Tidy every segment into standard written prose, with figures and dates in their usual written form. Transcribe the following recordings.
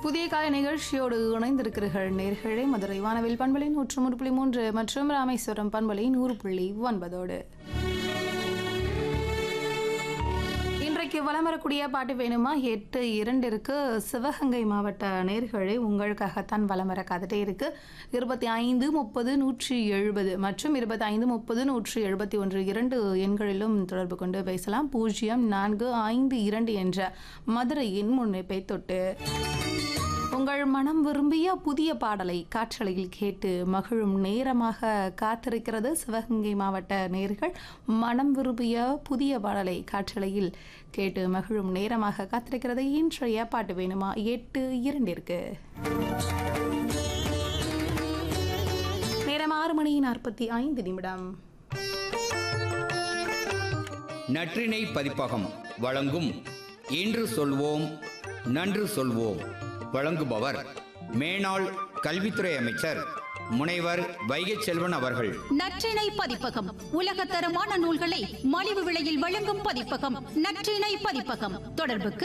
புதிய காலை நிகழ்ச்சியோடு இணைந்திருக்கிறீர்கள் நேர்களே. மதுரை வானவில் பண்பலை 103.3 மற்றும் ராமேஸ்வரம் பண்பலை 100.9. இன்றைக்கு வலம் வரக்கூடிய பாட்டு வேணுமா 8:02 சிவகங்கை மாவட்ட நேர்களே உங்களுக்காகத்தான் வலம் வர காத்துட்டே இருக்கு. 25 30 170 மற்றும் 25 30 171 இரண்டு எண்களிலும் தொடர்பு கொண்டு பேசலாம். 0452 என்ற மதுரையின் முன்னிப்பை தொட்டு உங்கள் மனம் விரும்பிய புதிய பாடலை காற்றலையில் கேட்டு மகிழும் நேரமாக காத்திருக்கிறது சிவகங்கை மாவட்ட நேர்கள். மனம் விரும்பிய புதிய பாடலை காற்றலையில் கேட்டு மகிழும் நேரமாக காத்திருக்கிறது இன்றைய பாட்டு வேணுமா 8:02. நேரம் 6:45. நற்றிணை பதிப்பகம் வழங்கும் இன்று சொல்வோம் நன்று சொல்வோம். வழங்குபவர் மேனாள் கல்வித்துறை அமைச்சர் முனைவர் வைகை செல்வன் அவர்கள். நற்றிணை பதிப்பகம் உலகத்தரமான நூல்களை மலிவு விலையில் வழங்கும் பதிப்பகம் நற்றிணை பதிப்பகம். தொடர்புக்கு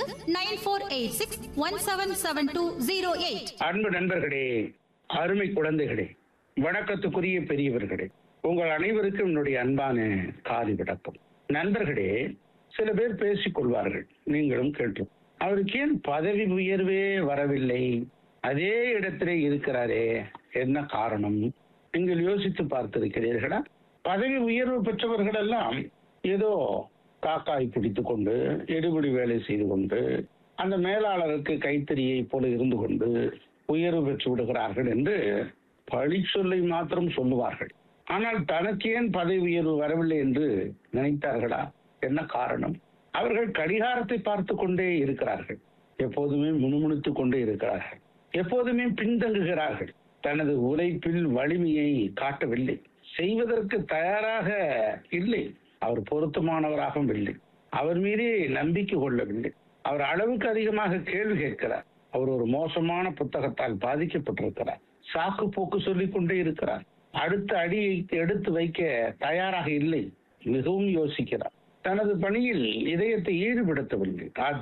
9486177208. அன்பு நண்பர்களே, அருமை குழந்தைகளே, வணக்கத்துக்குரிய பெரியவர்களே, உங்கள் அனைவருக்கும் என்னுடைய அன்பான காலை வணக்கம். நண்பர்களே, சில பேர் பேசிக் கொள்வார்கள், நீங்களும் கேட்டு, அவருக்கு ஏன் பதவி உயர்வே வரவில்லை, அதே இடத்திலே இருக்கிறாரே, என்ன காரணம்? நீங்கள் யோசித்து பார்த்திருக்கிறீர்களா? பதவி உயர்வு பெற்றவர்கள் எல்லாம் ஏதோ காக்காய் பிடித்துக் கொண்டு எடுபடி வேலை செய்து கொண்டு அந்த மேலாளருக்கு கைத்தறியை போல இருந்து கொண்டு உயர்வு பெற்று விடுகிறார்கள் என்று பழி சொல்லை மாத்திரம் சொல்லுவார்கள். ஆனால் தனக்கு ஏன் பதவி உயர்வு வரவில்லை என்று நினைத்தார்களா? என்ன காரணம்? அவர்கள் கடிகாரத்தை பார்த்து கொண்டே இருக்கிறார்கள், எப்போதுமே முணுமுணுத்துக் கொண்டே இருக்கிறார்கள், எப்போதுமே பின்தங்குகிறார்கள், தனது உழைப்பில் வலிமையை காட்டவில்லை, செய்வதற்கு தயாராக இல்லை, அவர் பொருத்தமானவராகவும் இல்லை, அவர் மீதே நம்பிக்கை கொள்ளவில்லை, அவர் அளவுக்கு அதிகமாக கேள்வி கேட்கிறார், அவர் ஒரு மோசமான புத்தகத்தால் பாதிக்கப்பட்டிருக்கிறார், சாக்கு போக்கு சொல்லிக் கொண்டே இருக்கிறார், அடுத்த அடியை எடுத்து வைக்க தயாராக இல்லை, மிகவும் யோசிக்கிறார், தனது பணியில் இதயத்தை ஈடுபடுத்தவில்லை.